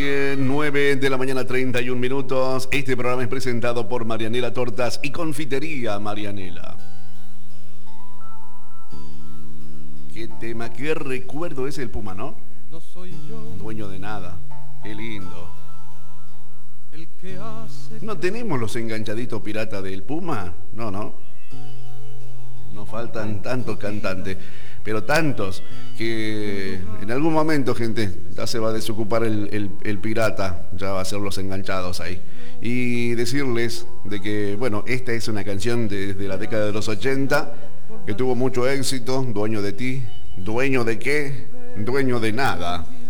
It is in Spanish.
Bien, 9 de la mañana, 31 minutos. Este programa es presentado por Marianela Tortas y Confitería Marianela. Qué tema, qué recuerdo es el Puma, ¿no? No soy yo. Dueño de nada. Qué lindo. El que hace. ¿No tenemos los enganchaditos pirata del Puma? No, no. Nos faltan tantos cantantes, pero tantos que en algún momento, gente, ya se va a desocupar el pirata, ya va a ser los enganchados ahí. Y decirles de que, bueno, esta es una canción desde la década de los 80 que tuvo mucho éxito. Dueño de ti, dueño de qué, dueño de nada.